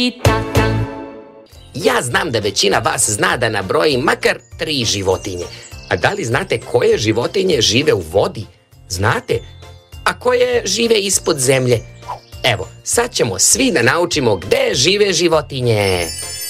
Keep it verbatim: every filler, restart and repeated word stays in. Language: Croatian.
Ja znam da većina vas zna da nabroji makar tri životinje. A da li znate koje životinje žive u vodi? Znate? A koje žive ispod zemlje? Evo, sad ćemo svi da naučimo gde žive životinje.